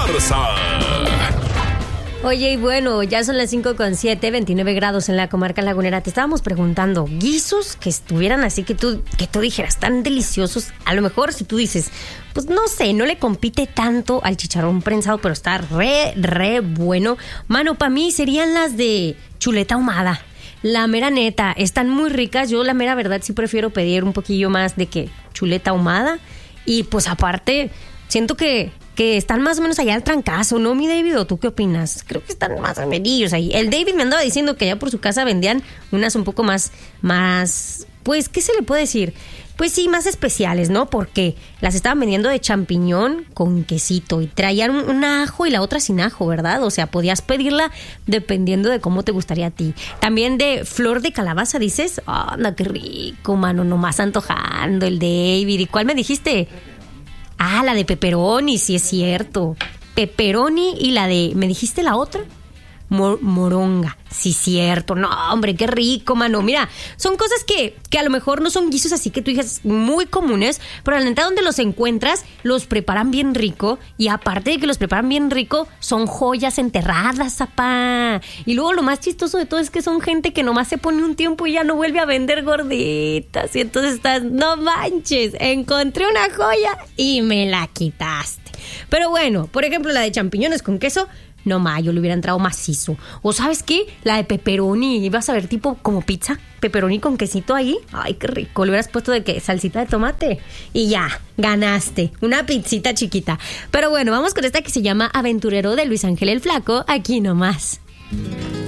Garza. Oye, y bueno, ya son las 5:07, 29 grados en la comarca lagunera. Te estábamos preguntando, guisos que estuvieran así que tú dijeras tan deliciosos. A lo mejor si tú dices, pues no sé, no le compite tanto al chicharrón prensado, pero está re bueno. Mano, para mí serían las de chuleta ahumada. La mera neta, están muy ricas. Yo la mera verdad sí prefiero pedir un poquillo más de que chuleta ahumada. Y pues aparte, siento que están más o menos allá al trancazo, ¿no, mi David? ¿O tú qué opinas? Creo que están más o menos ahí. El David me andaba diciendo que allá por su casa vendían unas un poco más, pues, ¿qué se le puede decir? Pues sí, más especiales, ¿no? Porque las estaban vendiendo de champiñón con quesito y traían un ajo y la otra sin ajo, ¿verdad? O sea, podías pedirla dependiendo de cómo te gustaría a ti. También de flor de calabaza, dices. Anda, qué rico, mano, nomás antojando el David. ¿Y cuál me dijiste? La de pepperoni, sí es cierto. Pepperoni y la de... ¿Me dijiste la otra? Moronga, sí cierto. No, hombre, qué rico, mano. Mira, son cosas que a lo mejor no son guisos así que tú digas muy comunes, pero la neta donde los encuentras, los preparan bien rico. Y aparte de que los preparan bien rico, son joyas enterradas, apá. Y luego lo más chistoso de todo es que son gente que nomás se pone un tiempo y ya no vuelve a vender gorditas. Y entonces estás, no manches, encontré una joya y me la quitaste. Pero bueno, por ejemplo, la de champiñones con queso, no ma, yo le hubiera entrado macizo. O ¿sabes qué? La de pepperoni, ibas a ver tipo como pizza, pepperoni con quesito ahí. Ay, qué rico, le hubieras puesto de qué, salsita de tomate. Y ya, ganaste, una pizzita chiquita. Pero bueno, vamos con esta que se llama Aventurero de Luis Ángel el Flaco, aquí nomás.